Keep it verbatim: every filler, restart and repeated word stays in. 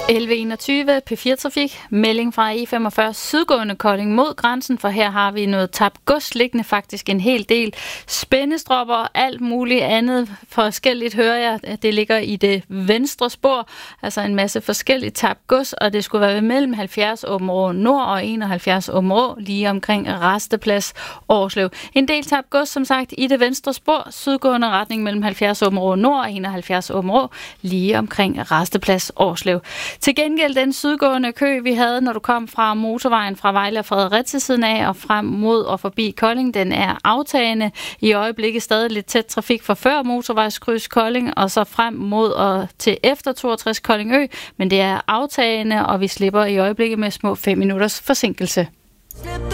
elleve enogtyve P fire Trafik. Melding fra E femogfyrre sydgående Kolding mod grænsen, for her har vi noget tabt gods liggende, faktisk en hel del spændestropper og alt muligt andet forskelligt, hører jeg. Det ligger i det venstre spor, altså en masse forskelligt tabt gods, og det skulle være mellem halvfjerds Aabenraa Nord og enoghalvfjerds Aabenraa, lige omkring Rasteplads Årslev. En del tabt gods, som sagt, i det venstre spor, sydgående retning mellem halvfjerds Aabenraa Nord og enoghalvfjerds Aabenraa, lige omkring Rasteplads Årslev. Til gengæld den sydgående kø, vi havde, når du kom fra motorvejen fra Vejle og Fredericia siden af og frem mod og forbi Kolding, den er aftagende. I øjeblikket stadig lidt tæt trafik fra før motorvejskryds Kolding og så frem mod og til efter toogtres Koldingø, men det er aftagende, og vi slipper i øjeblikket med små fem minutters forsinkelse.